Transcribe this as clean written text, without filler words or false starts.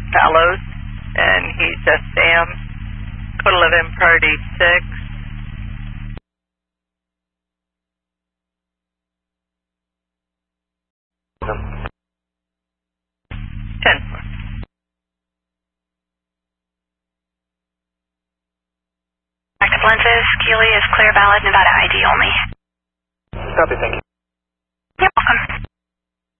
Palos, and he's a Sam, code 11, priority 6. Active lenses, Keely is clear, valid, Nevada ID only. Copy, thank you. You're welcome.